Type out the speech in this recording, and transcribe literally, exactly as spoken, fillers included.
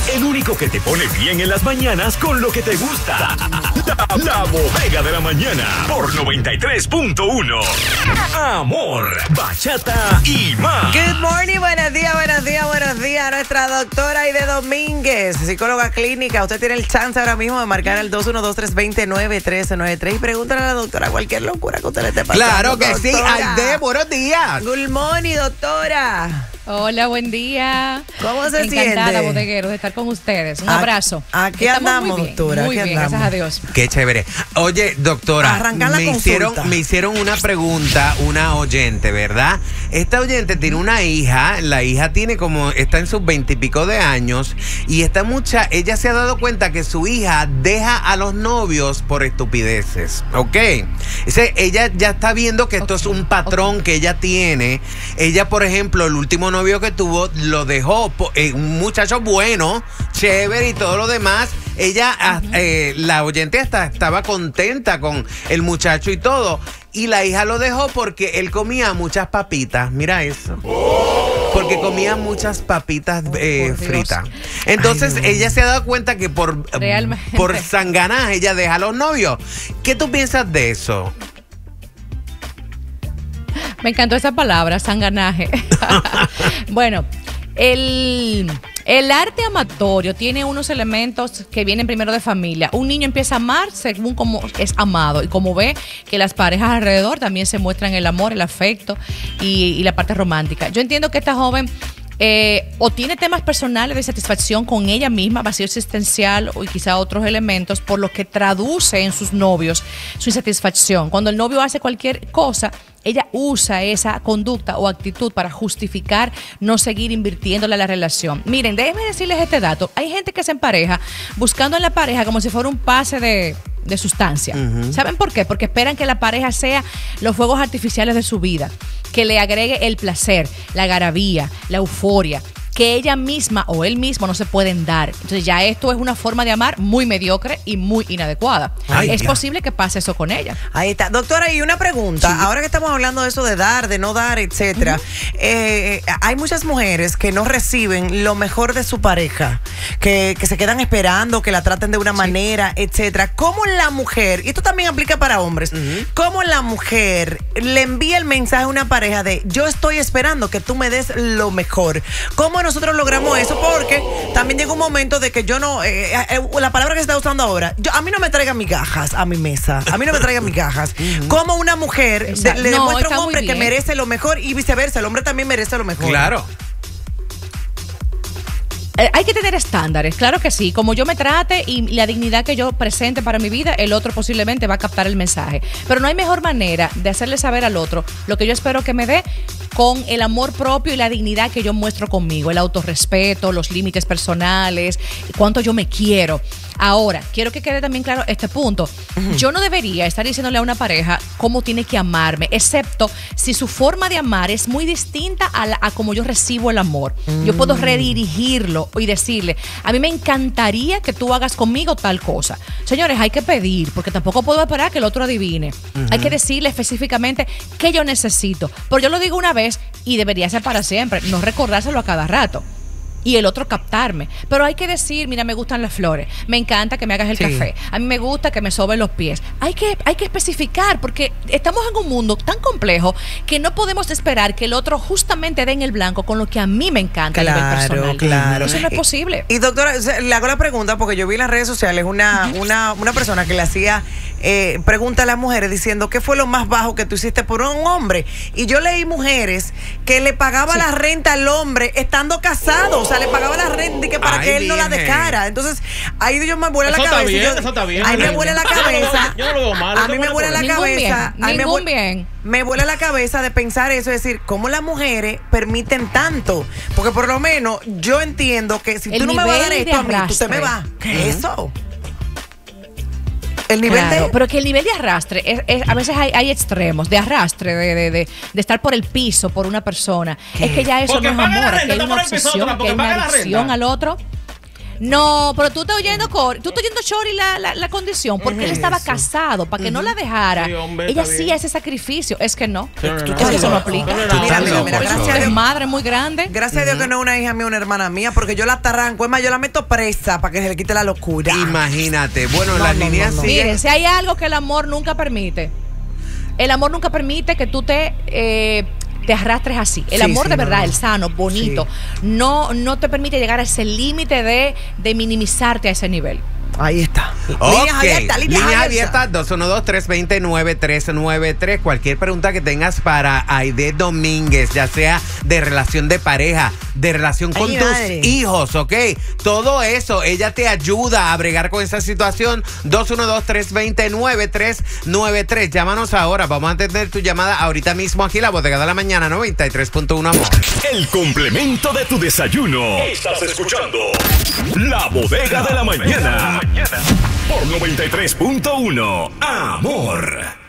el único que te pone bien en las mañanas con lo que te gusta. La, la Bodega de la Mañana por noventa y tres punto uno. Amor, bachata y más. Good morning, buenos días, buenos días, buenos días. Nuestra doctora Aide Domínguez, psicóloga clínica. Usted tiene el chance ahora mismo de marcar el dos uno dos, tres dos cero, nueve tres nueve tres y pregúntale a la doctora cualquier locura que usted le esté pasando. Claro que doctora. sí, Aide, buenos días. Good morning, doctora. Hola, buen día. ¿Cómo se Encantada, siente? Encantada, bodegueros, de estar con ustedes. Un A, abrazo. Aquí Estamos andamos, muy bien, doctora. Muy aquí bien, andamos. gracias a Dios. Qué chévere. Oye, doctora, Arrancar la me consulta. hicieron, me hicieron una pregunta, una oyente, ¿verdad? Esta oyente tiene una hija, la hija tiene como, está en sus veintipico de años, y esta mucha, ella se ha dado cuenta que su hija deja a los novios por estupideces, ¿ok? Ese, ella ya está viendo que esto Okay. es un patrón okay. que ella tiene. Ella, por ejemplo, el último novio que tuvo, lo dejó, eh, un muchacho bueno, chévere y todo lo demás. Ella, uh-huh. eh, la oyente hasta estaba contenta con el muchacho y todo. Y la hija lo dejó porque él comía muchas papitas. Mira eso. Porque comía muchas papitas eh, oh, fritas. Entonces Ay, ella se ha dado cuenta que por, por sanganaje ella deja a los novios. ¿Qué tú piensas de eso? Me encantó esa palabra, sanganaje. Bueno, el, el arte amatorio tiene unos elementos que vienen primero de familia. Un niño empieza a amar según cómo es amado y como ve que las parejas alrededor también se muestran el amor, el afecto y, y la parte romántica. Yo entiendo que esta joven Eh, o tiene temas personales de satisfacción con ella misma, vacío existencial o quizá otros elementos, por lo que traduce en sus novios su insatisfacción. Cuando el novio hace cualquier cosa, ella usa esa conducta o actitud para justificar no seguir invirtiéndole a la relación. Miren, déjenme decirles este dato. Hay gente que se empareja buscando en la pareja como si fuera un pase de... de sustancia. Uh-huh. ¿Saben por qué? Porque esperan que la pareja sea los fuegos artificiales de su vida, que le agregue el placer, la garabía, la euforia, que ella misma o él mismo no se pueden dar. Entonces ya esto es una forma de amar muy mediocre y muy inadecuada. Ay, es ya. posible que pase eso con ella. Ahí está. Doctora, y una pregunta. Sí. Ahora que estamos hablando de eso de dar, de no dar, etcétera, uh-huh. eh, hay muchas mujeres que no reciben lo mejor de su pareja, que, que se quedan esperando, que la traten de una sí. manera, etcétera. ¿Cómo la mujer, y esto también aplica para hombres, uh-huh. cómo la mujer le envía el mensaje a una pareja de yo estoy esperando que tú me des lo mejor? ¿Cómo nosotros logramos eso? Porque también llega un momento de que yo no, eh, eh, la palabra que se está usando ahora, yo, a mí no me traigan migajas a mi mesa, a mí no me traigan migajas. Uh-huh. Como una mujer de, le no, demuestra a un hombre que merece lo mejor y viceversa, el hombre también merece lo mejor. Claro. Hay que tener estándares, claro que sí. Como yo me trate y la dignidad que yo presente para mi vida, el otro posiblemente va a captar el mensaje. Pero no hay mejor manera de hacerle saber al otro lo que yo espero que me dé con el amor propio y la dignidad que yo muestro conmigo, el autorrespeto, los límites personales, cuánto yo me quiero. Ahora, quiero que quede también claro este punto. Uh-huh. Yo no debería estar diciéndole a una pareja cómo tiene que amarme, excepto si su forma de amar es muy distinta a, la, a cómo yo recibo el amor. Uh-huh. Yo puedo redirigirlo y decirle, a mí me encantaría que tú hagas conmigo tal cosa. Señores, hay que pedir, porque tampoco puedo esperar que el otro adivine. Uh-huh. Hay que decirle específicamente qué yo necesito. Pero yo lo digo una vez y debería ser para siempre, no recordárselo a cada rato. Y el otro captarme. Pero hay que decir, mira, me gustan las flores, me encanta que me hagas el sí. café, a mí me gusta que me soben los pies. Hay que, hay que especificar, porque estamos en un mundo tan complejo que no podemos esperar que el otro justamente dé en el blanco con lo que a mí me encanta claro, a nivel personal. Claro. Eso no es posible. Y, y doctora, le hago la pregunta porque yo vi en las redes sociales una, una, una persona que le hacía eh, pregunta a las mujeres diciendo qué fue lo más bajo que tú hiciste por un hombre. Y yo leí mujeres que le pagaba sí. la renta al hombre estando casados. O sea, le pagaba la renta y que para Ay, que él no la dejara. Entonces, ahí yo me vuela la eso cabeza. Está bien, yo, eso está bien. Ahí me vuela la cabeza. Yo no lo veo mal. A mí me vuela la cabeza. Bien, ningún bien. Me vuela la cabeza de pensar eso, es decir, cómo las mujeres permiten tanto. Porque por lo menos yo entiendo que si el tú no me vas a dar esto a mí, tú te me vas. ¿Qué es eso? El nivel claro, de... pero que el nivel de arrastre, es, es, a veces hay, hay extremos de arrastre, de, de, de, de estar por el piso por una persona. ¿Qué? Es que ya eso porque no es amor, renta, que hay una obsesión, que hay una adicción al otro. No, pero tú estás oyendo, Cor- tú estás oyendo, Chori, la, la, la condición, porque él estaba casado, para que no la dejara. Sí, hombre, ella está hacía bien. ese sacrificio. Es que no. No, no, Es no, que no, eso no no, aplica. no, no, Tú no, Mira, estás mira, loco, mira, Es gracias Chori. a una Dios. madre muy grande. Gracias a Dios que no es una hija mía, una hermana mía, porque yo la arranco. Es más, yo la meto presa para que se le quite la locura. Imagínate. Bueno, No, las no, líneas no, no. siguen. Miren, si hay algo que el amor nunca permite, el amor nunca permite que tú te... eh, te arrastres así. El Sí, amor sí, de no, verdad, no. el sano, bonito, no, no te permite llegar a ese límite de, de minimizarte a ese nivel. Ahí está. Ok, Líneas abiertas, líneas líneas abiertas. abiertas, dos uno dos, tres dos cero, nueve tres nueve tres. Cualquier pregunta que tengas para Aide Domínguez, ya sea de relación de pareja, de relación con Ay, tus madre. hijos, ¿ok? Todo eso, ella te ayuda a bregar con esa situación. dos uno dos, tres dos cero, nueve tres nueve tres. Llámanos ahora, vamos a atender tu llamada ahorita mismo aquí, la Bodega de la Mañana, noventa y tres punto uno, amor. El complemento de tu desayuno. Estás escuchando La Bodega de la Mañana. Por noventa y tres punto uno. Amor.